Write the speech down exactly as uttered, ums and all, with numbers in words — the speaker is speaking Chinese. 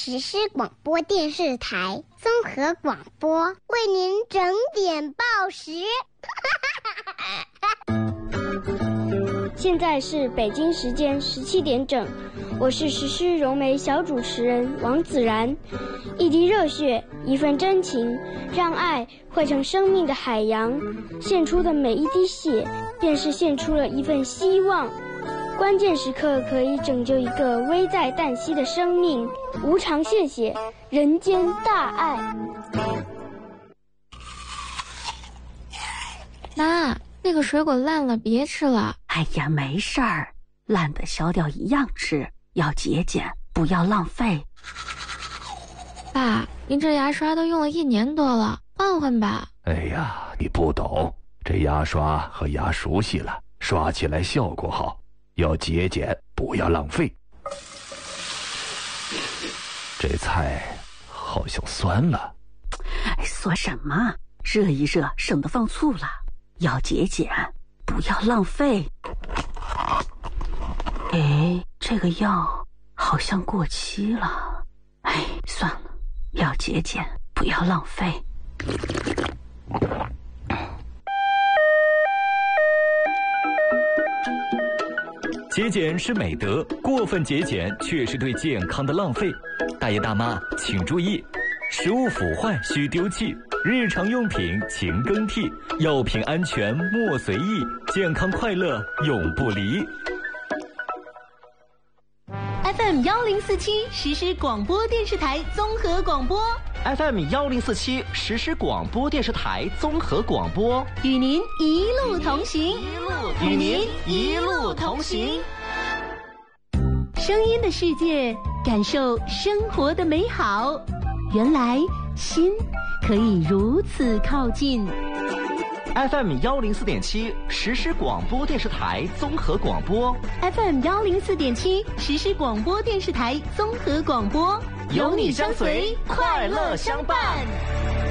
实施广播电视台综合广播，为您整点报时。 现在是北京时间十七点整，我是实施融媒小主持人王子然。一滴热血，一份真情，让爱汇成生命的海洋，献出的每一滴血，便是献出了一份希望。关键时刻可以拯救一个危在旦夕的生命，无偿献血，人间大爱。 妈，那个水果烂了，别吃了。 哎呀，没事儿，烂的消掉一样吃，要节俭，不要浪费。 爸，您这牙刷都用了一年多了，换换吧。 哎呀，你不懂，这牙刷和牙熟悉了，刷起来效果好。要节俭，不要浪费。这菜好像酸了。 哎，说什么？热一热，省得放醋了。要节俭，不要浪费。哎，这个药好像过期了。哎，算了，要节俭，不要浪费。 节俭是美德，过分节俭却是对健康的浪费。大爷大妈请注意，食物腐坏需丢弃，日常用品勤更替，药品安全莫随意，健康快乐永不离。 F M 幺零四七实施广播电视台综合广播。 F M 幺零四七实施广播电视台综合广播， 与您一路同行， 与您一路同行。 声音的世界，感受生活的美好。原来心可以如此靠近。 F M 幺零四点七实施广播电视台综合广播。 F M 幺零四点七实施广播电视台综合广播， 有你相随，快乐相伴。